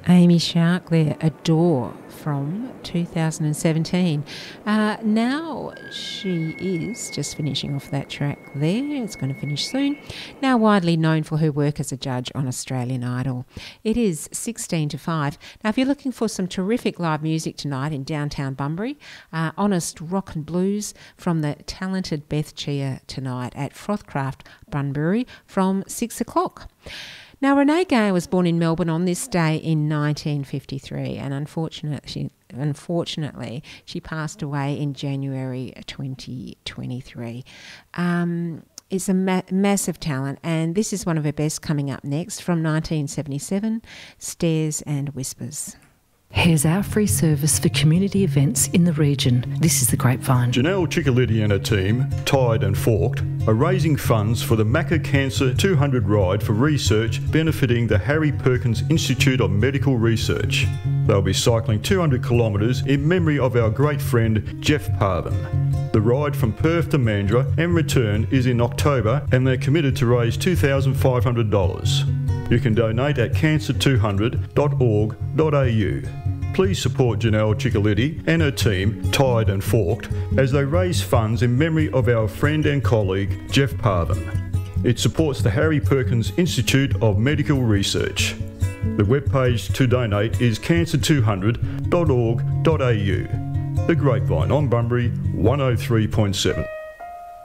Amy Shark there, Adore from 2017. Now she is just finishing off that track there. It's going to finish soon. Now widely known for her work as a judge on Australian Idol. It is 16 to 5. Now if you're looking for some terrific live music tonight in downtown Bunbury, honest rock and blues from the talented Beth Chia tonight at Frothcraft Bunbury from 6 o'clock. Now, Renee Gay was born in Melbourne on this day in 1953 and unfortunately she passed away in January 2023. It's a massive talent, and this is one of her best coming up next from 1977, Stairs and Whispers. Here's our free service for community events in the region. This is The Grapevine. Janelle Ciccoletti and her team, Tied and Forked, are raising funds for the Macca Cancer 200 ride for research benefiting the Harry Perkins Institute of Medical Research. They'll be cycling 200 kilometres in memory of our great friend Jeff Parvin. The ride from Perth to Mandurah and return is in October, and they're committed to raise $2,500. You can donate at cancer200.org.au. Please support Janelle Ciccoletti and her team, Tied and Forked, as they raise funds in memory of our friend and colleague, Jeff Parvin. It supports the Harry Perkins Institute of Medical Research. The webpage to donate is cancer200.org.au. The Grapevine on Bunbury 103.7.